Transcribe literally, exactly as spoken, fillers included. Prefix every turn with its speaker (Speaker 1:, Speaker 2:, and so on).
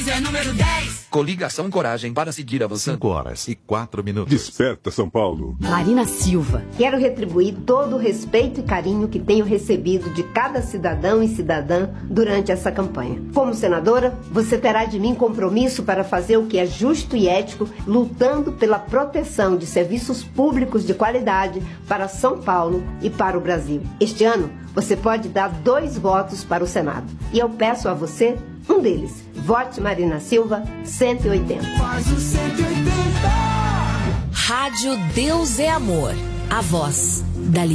Speaker 1: É número dez.
Speaker 2: Coligação Coragem para seguir avançando.
Speaker 3: cinco horas e quatro minutos.
Speaker 4: Desperta, São Paulo.
Speaker 5: Marina Silva.
Speaker 6: Quero retribuir todo o respeito e carinho que tenho recebido de cada cidadão e cidadã durante essa campanha. Como senadora, você terá de mim compromisso para fazer o que é justo e ético, lutando pela proteção de serviços públicos de qualidade para São Paulo e para o Brasil. Este ano, você pode dar dois votos para o Senado. E eu peço a você um deles. Vote Marina Silva, cento e oitenta.
Speaker 1: Faz o cento e oitenta.
Speaker 5: Rádio Deus é Amor. A voz